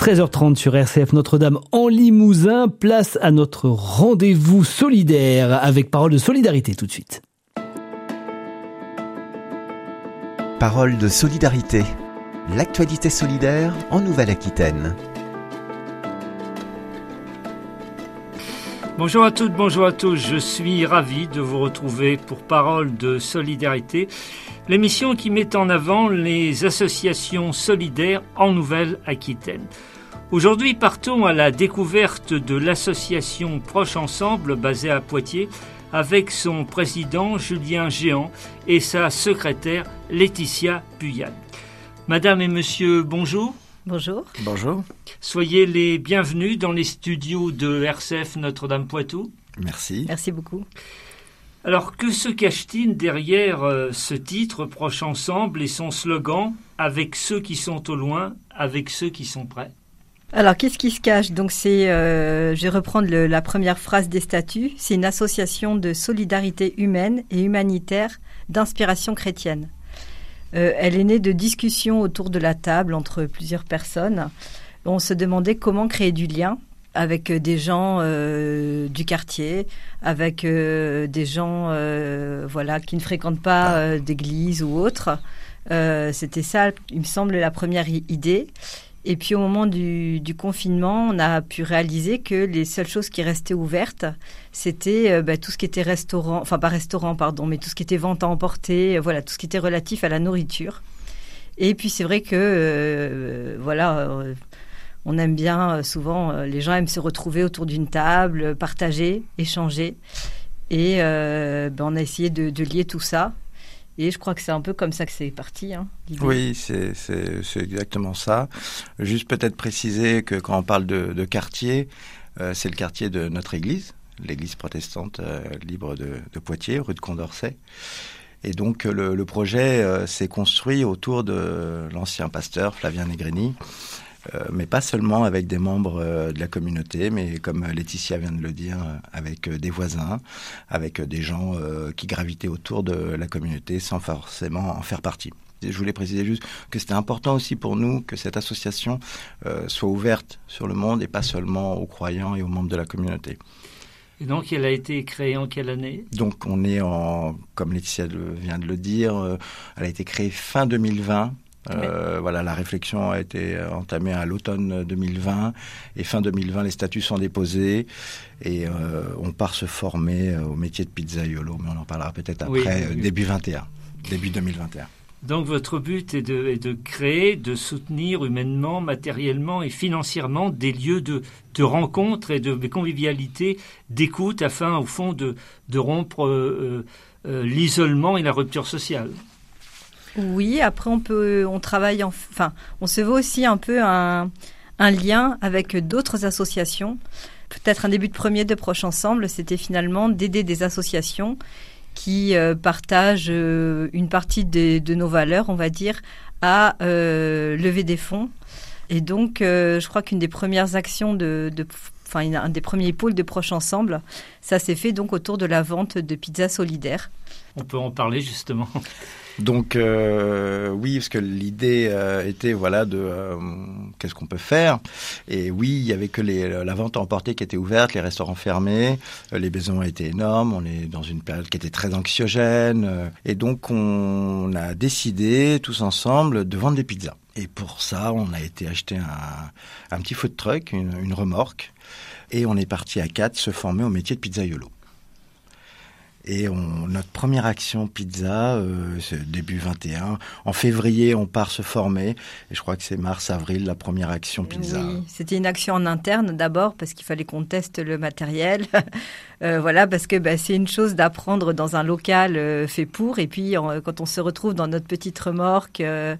13h30 sur RCF Notre-Dame en Limousin. Place à notre rendez-vous solidaire avec Parole de solidarité tout de suite. Parole de solidarité. L'actualité solidaire en Nouvelle-Aquitaine. Bonjour à toutes, bonjour à tous. Je suis ravi de vous retrouver pour Parole de solidarité, l'émission qui met en avant les associations solidaires en Nouvelle-Aquitaine. Aujourd'hui, partons à la découverte de l'association Proche Ensemble, basée à Poitiers, avec son président Julien Géant et sa secrétaire Laetitia Puyal. Madame et monsieur, bonjour. Bonjour. Bonjour. Soyez les bienvenus dans les studios de RCF Notre-Dame-Poitou. Merci. Merci beaucoup. Alors, que se cache-t-il derrière ce titre, Proche Ensemble, et son slogan « Avec ceux qui sont au loin, avec ceux qui sont près » ? Alors, qu'est-ce qui se cache ? Donc, je vais reprendre la première phrase des statuts. C'est une association de solidarité humaine et humanitaire d'inspiration chrétienne. Elle est née de discussions autour de la table entre plusieurs personnes. On se demandait comment créer du lien avec des gens du quartier, avec des gens qui ne fréquentent pas d'église ou autre. C'était ça, il me semble, la première idée. Et puis au moment du confinement, on a pu réaliser que les seules choses qui restaient ouvertes, c'était tout ce qui était mais tout ce qui était vente à emporter, tout ce qui était relatif à la nourriture. Et puis c'est vrai que on aime bien souvent, les gens aiment se retrouver autour d'une table, partager, échanger. Et on a essayé de lier tout ça. Et je crois que c'est un peu comme ça que c'est parti. L'idée. Oui, c'est exactement ça. Juste peut-être préciser que quand on parle de quartier, c'est le quartier de notre église, l'église protestante libre de Poitiers, rue de Condorcet. Et donc le projet s'est construit autour de l'ancien pasteur Flavien Negrini, mais pas seulement avec des membres de la communauté, mais comme Laetitia vient de le dire, avec des voisins, avec des gens qui gravitaient autour de la communauté sans forcément en faire partie. Et je voulais préciser juste que c'était important aussi pour nous que cette association soit ouverte sur le monde et pas seulement aux croyants et aux membres de la communauté. Et donc, elle a été créée en quelle année ? Donc, on est comme Laetitia vient de le dire, elle a été créée fin 2020. La réflexion a été entamée à l'automne 2020 et fin 2020 les statuts sont déposés et on part se former au métier de pizzaiolo, mais on en parlera peut-être après, début 2021. Donc votre but est de créer, de soutenir humainement, matériellement et financièrement des lieux de rencontre et de convivialité, d'écoute afin au fond de rompre l'isolement et la rupture sociale. Oui, après on travaille, on se veut aussi un peu un lien avec d'autres associations. Peut-être un début de premier de Proche Ensemble, c'était finalement d'aider des associations qui partagent une partie de nos valeurs, on va dire, à lever des fonds. Et donc, je crois qu'une des premières actions un des premiers pôles de Proche Ensemble, ça s'est fait donc autour de la vente de pizzas solidaires. On peut en parler justement. Donc oui, parce que l'idée était qu'est-ce qu'on peut faire. Et oui, il y avait que la vente à emporter qui était ouverte, les restaurants fermés, les besoins étaient énormes. On est dans une période qui était très anxiogène, et donc on a décidé tous ensemble de vendre des pizzas. Et pour ça, on a été acheter un petit food truck, une remorque, et on est parti à 4 se former au métier de pizzaiolo. Et notre première action pizza, c'est début 21. En février, on part se former. Et je crois que c'est mars-avril, la première action pizza. Oui, c'était une action en interne d'abord, parce qu'il fallait qu'on teste le matériel. Parce que c'est une chose d'apprendre dans un local fait pour. Et puis, quand on se retrouve dans notre petite remorque,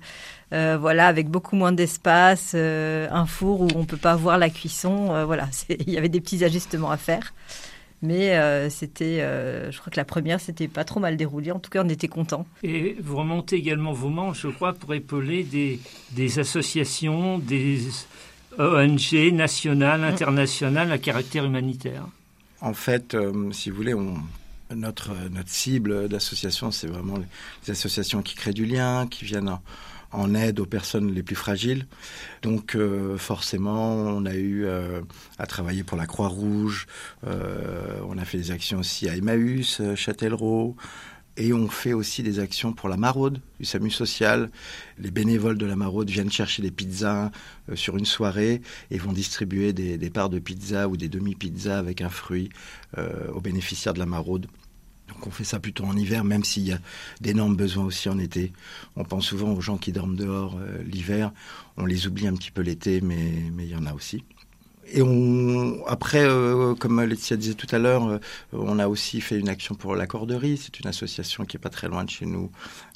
avec beaucoup moins d'espace, un four où on ne peut pas voir la cuisson, il y avait des petits ajustements à faire. Mais je crois que la première, c'était pas trop mal déroulé. En tout cas, on était contents. Et vous remontez également vos manches, je crois, pour épauler des associations, des ONG nationales, internationales à caractère humanitaire. En fait, si vous voulez, notre cible d'association, c'est vraiment les associations qui créent du lien, qui viennent en aide aux personnes les plus fragiles. Donc forcément, on a eu à travailler pour la Croix-Rouge, on a fait des actions aussi à Emmaüs, Châtellerault, et on fait aussi des actions pour la Maraude, du SAMU social. Les bénévoles de la Maraude viennent chercher des pizzas sur une soirée et vont distribuer des parts de pizza ou des demi-pizzas avec un fruit aux bénéficiaires de la Maraude. Donc on fait ça plutôt en hiver, même s'il y a d'énormes besoins aussi en été. On pense souvent aux gens qui dorment dehors l'hiver. On les oublie un petit peu l'été, mais il y en a aussi. Et après, comme Laetitia disait tout à l'heure, on a aussi fait une action pour la Corderie. C'est une association qui n'est pas très loin de chez nous,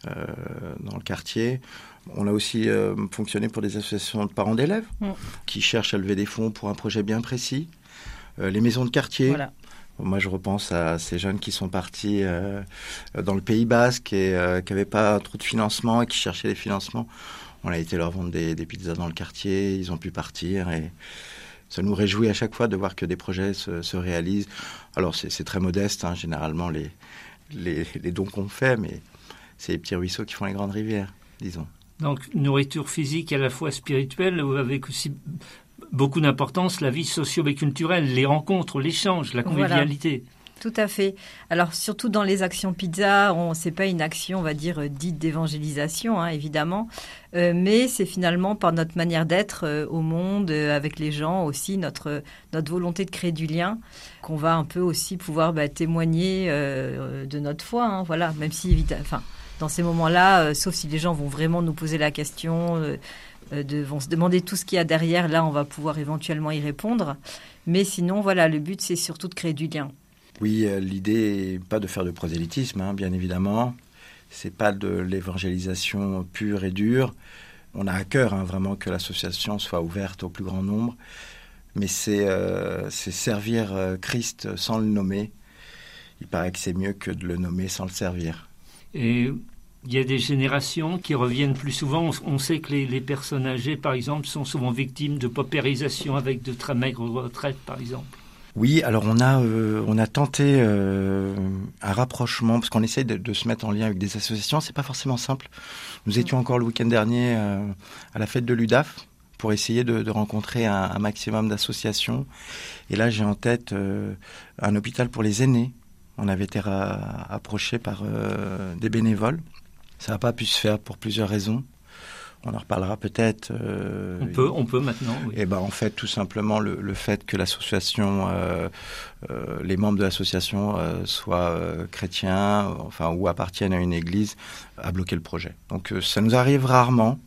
dans le quartier. On a aussi fonctionné pour des associations de parents d'élèves qui cherchent à lever des fonds pour un projet bien précis. Les maisons de quartier. Voilà. Moi, je repense à ces jeunes qui sont partis dans le Pays Basque et qui n'avaient pas trop de financement et qui cherchaient des financements. On a été leur vendre des pizzas dans le quartier. Ils ont pu partir et ça nous réjouit à chaque fois de voir que des projets se réalisent. Alors, c'est très modeste, hein, généralement, les dons qu'on fait, mais c'est les petits ruisseaux qui font les grandes rivières, disons. Donc, nourriture physique à la fois spirituelle, avec aussi beaucoup d'importance la vie socio et culturelle, les rencontres, l'échange, la convivialité. Voilà. Tout à fait. Alors, surtout dans les actions pizza, c'est pas une action, on va dire, dite d'évangélisation, hein, évidemment, mais c'est finalement par notre manière d'être au monde, avec les gens aussi, notre volonté de créer du lien, qu'on va un peu aussi pouvoir témoigner de notre foi, hein, voilà, même si, évidemment, dans ces moments-là, sauf si les gens vont vraiment nous poser la question, vont se demander tout ce qu'il y a derrière, là, on va pouvoir éventuellement y répondre. Mais sinon, voilà, le but, c'est surtout de créer du lien. Oui, l'idée n'est pas de faire de prosélytisme, hein, bien évidemment. C'est pas de l'évangélisation pure et dure. On a à cœur vraiment que l'association soit ouverte au plus grand nombre. Mais c'est servir Christ sans le nommer. Il paraît que c'est mieux que de le nommer sans le servir. Et il y a des générations qui reviennent plus souvent. On sait que les personnes âgées, par exemple, sont souvent victimes de paupérisation avec de très maigres retraites, par exemple. Oui, alors on a tenté un rapprochement, parce qu'on essaye de se mettre en lien avec des associations. C'est pas forcément simple. Nous étions encore le week-end dernier à la fête de l'UDAF pour essayer de rencontrer un maximum d'associations. Et là, j'ai en tête un hôpital pour les aînés. On avait été approché par des bénévoles. Ça n'a pas pu se faire pour plusieurs raisons. On en reparlera peut-être. On peut maintenant, oui. Et en fait, tout simplement, le fait que l'association, les membres de l'association soient chrétiens, ou appartiennent à une église, a bloqué le projet. Donc, ça nous arrive rarement.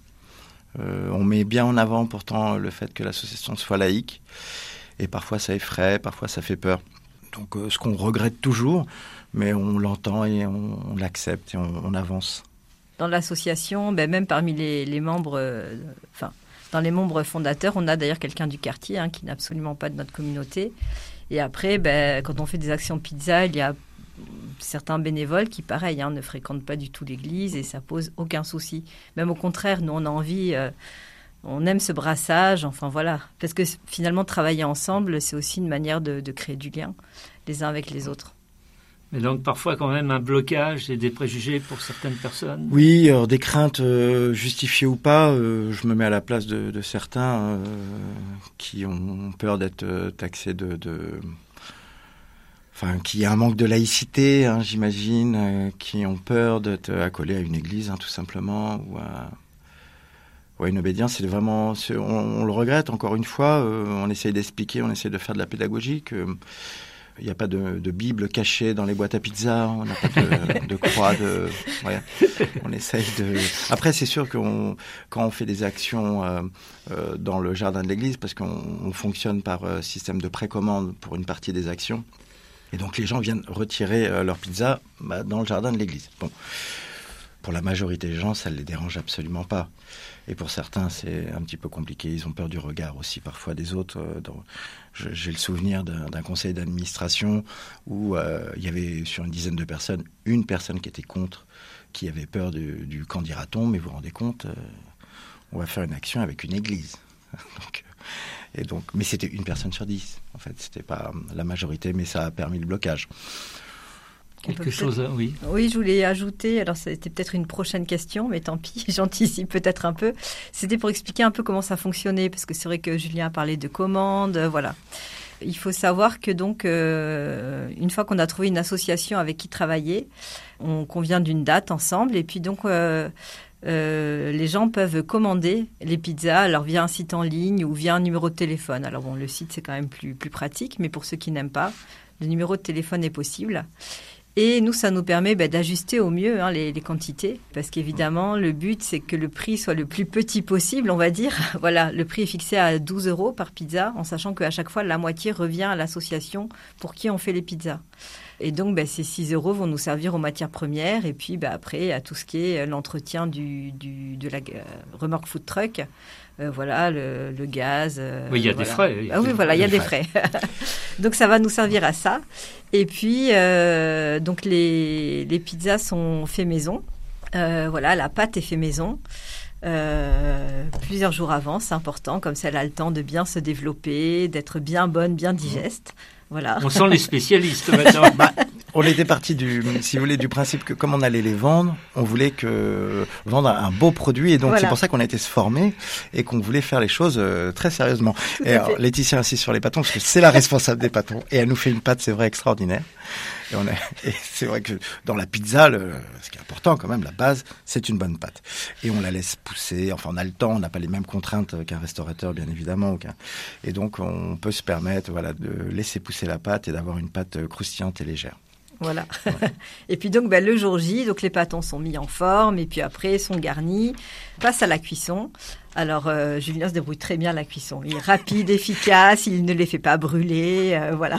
On met bien en avant, pourtant, le fait que l'association soit laïque. Et parfois, ça effraie, parfois, ça fait peur. Donc, ce qu'on regrette toujours, mais on l'entend et on l'accepte et on avance. Dans l'association, même parmi les membres, dans les membres fondateurs, on a d'ailleurs quelqu'un du quartier qui n'est absolument pas de notre communauté. Et après, quand on fait des actions pizza, il y a certains bénévoles qui, pareil, ne fréquentent pas du tout l'église et ça pose aucun souci. Même au contraire, nous, on a envie, on aime ce brassage, parce que finalement, travailler ensemble, c'est aussi une manière de créer du lien les uns avec les autres. Mais donc parfois quand même un blocage et des préjugés pour certaines personnes. Oui, alors des craintes justifiées ou pas, je me mets à la place de certains qui ont peur d'être taxés qu'il y a un manque de laïcité, j'imagine, qui ont peur d'être accolés à une église, tout simplement, ou à une obédience. C'est vraiment, on le regrette encore une fois. On essaye d'expliquer, on essaye de faire de la pédagogie que il n'y a pas de Bible cachée dans les boîtes à pizza, on n'a pas de croix, on essaye de... Après, c'est sûr quand on fait des actions dans le jardin de l'église, parce qu'on fonctionne par système de précommande pour une partie des actions, et donc les gens viennent retirer leur pizza dans le jardin de l'église. Bon. Pour la majorité des gens, ça ne les dérange absolument pas. Et pour certains, c'est un petit peu compliqué. Ils ont peur du regard aussi parfois des autres. J'ai le souvenir d'un conseil d'administration où il y avait sur une dizaine de personnes, une personne qui était contre, qui avait peur du qu'en dira-t-on, mais vous vous rendez compte, on va faire une action avec une église. Mais c'était une personne sur 10. En fait, c'était pas la majorité, mais ça a permis le blocage. Quelque chose, oui. Oui, je voulais ajouter, alors c'était peut-être une prochaine question, mais tant pis, j'anticipe peut-être un peu. C'était pour expliquer un peu comment ça fonctionnait, parce que c'est vrai que Julien a parlé de commandes, voilà. Il faut savoir que donc, une fois qu'on a trouvé une association avec qui travailler, on convient d'une date ensemble, et puis donc les gens peuvent commander les pizzas, alors via un site en ligne ou via un numéro de téléphone. Alors bon, le site c'est quand même plus pratique, mais pour ceux qui n'aiment pas, le numéro de téléphone est possible. Et nous, ça nous permet d'ajuster au mieux les quantités, parce qu'évidemment, le but, c'est que le prix soit le plus petit possible, on va dire. Voilà, le prix est fixé à 12 € par pizza, en sachant qu'à chaque fois, la moitié revient à l'association pour qui on fait les pizzas. Et donc, ces 6 € vont nous servir aux matières premières, et puis après, à tout ce qui est l'entretien de la remorque food truck. Voilà, le gaz. Oui, il y a des frais. Ah oui, voilà, il y a des frais. Donc, ça va nous servir à ça. Et puis, donc les pizzas sont faites maison. Voilà, la pâte est faite maison. Plusieurs jours avant, c'est important, comme ça elle a le temps de bien se développer, d'être bien bonne, bien digeste. Voilà. On sent les spécialistes maintenant. On était parti du principe que comme on allait les vendre, on voulait vendre un beau produit, et donc voilà. C'est pour ça qu'on a été se former et qu'on voulait faire les choses très sérieusement. Et alors, Laetitia insiste sur les pâtons parce que c'est la responsable des pâtons, et elle nous fait une pâte, c'est vrai, extraordinaire. Et c'est vrai que dans la pizza, ce qui est important quand même, la base, c'est une bonne pâte. Et on la laisse pousser. Enfin, on a le temps, on n'a pas les mêmes contraintes qu'un restaurateur, bien évidemment. Et donc, on peut se permettre, de laisser pousser la pâte et d'avoir une pâte croustillante et légère. Voilà. Ouais. Et puis donc, le jour J, donc les pâtons sont mis en forme et puis après sont garnis, passe à la cuisson. Alors, Julien se débrouille très bien à la cuisson. Il est rapide, efficace, il ne les fait pas brûler, voilà.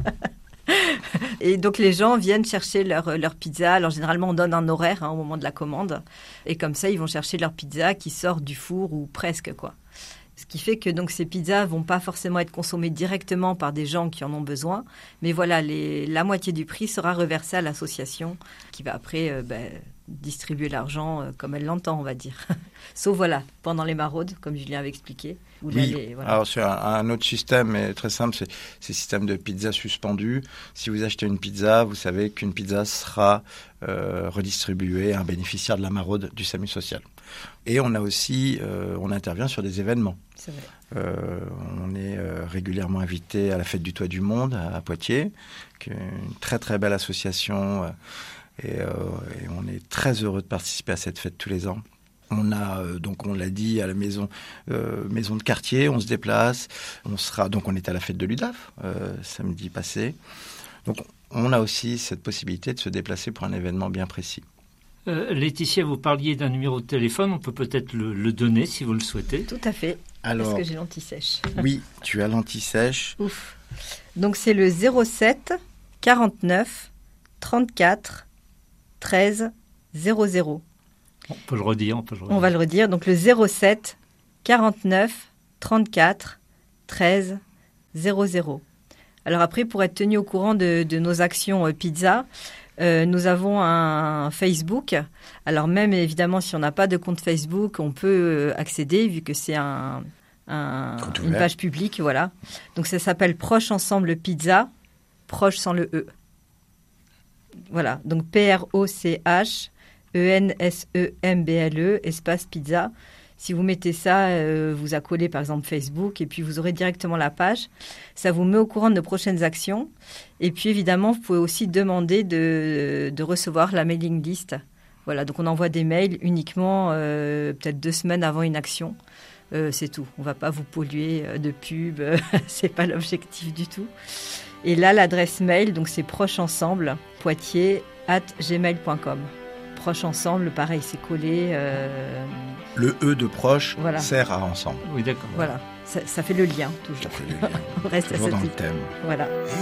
Et donc, les gens viennent chercher leur pizza. Alors, généralement, on donne un horaire au moment de la commande. Et comme ça, ils vont chercher leur pizza qui sort du four ou presque, quoi. Ce qui fait que donc, ces pizzas vont pas forcément être consommées directement par des gens qui en ont besoin. Mais voilà, la moitié du prix sera reversée à l'association qui va après distribuer l'argent comme elle l'entend, on va dire. Sauf voilà, pendant les maraudes, comme Julien avait expliqué. Oui, voilà. Alors c'est un autre système, mais très simple, c'est le système de pizza suspendue. Si vous achetez une pizza, vous savez qu'une pizza sera redistribuée à un bénéficiaire de la maraude du SAMU social. Et on a aussi, on intervient sur des événements. C'est vrai. On est régulièrement invité à la Fête du Toit du Monde à Poitiers, qui est une très très belle association, et on est très heureux de participer à cette fête tous les ans. On a, donc on l'a dit, à la maison de quartier, on se déplace. On était à la fête de l'UDAF samedi passé. Donc on a aussi cette possibilité de se déplacer pour un événement bien précis. Laetitia, vous parliez d'un numéro de téléphone, on peut peut-être le donner si vous le souhaitez. Tout à fait, parce que j'ai l'anti-sèche. Oui, tu as l'anti-sèche. Ouf. Donc c'est le 07 49 34 13 00. On peut le redire. On va le redire. Donc le 07 49 34 13 00. Alors après, pour être tenu au courant de nos actions pizza, nous avons un Facebook. Alors même évidemment, si on n'a pas de compte Facebook, on peut accéder vu que c'est une page publique. Voilà. Donc ça s'appelle Proche Ensemble Pizza, proche sans le E. Voilà. Donc PROCH ENSEMBLE, espace pizza. Si vous mettez ça, vous accolez par exemple Facebook et puis vous aurez directement la page. Ça vous met au courant de nos prochaines actions. Et puis évidemment, vous pouvez aussi demander de recevoir la mailing list. Voilà, donc on envoie des mails uniquement peut-être 2 semaines avant une action. C'est tout. On ne va pas vous polluer de pub. C'est pas l'objectif du tout. Et là, l'adresse mail, donc c'est procheensemble, poitiers@gmail.com. Proche ensemble, pareil, c'est collé. Le E de proche voilà. Sert à ensemble. Oui, d'accord. Voilà, ça fait le lien toujours. Ça fait le lien. On reste toujours à dans cette le thème. Voilà.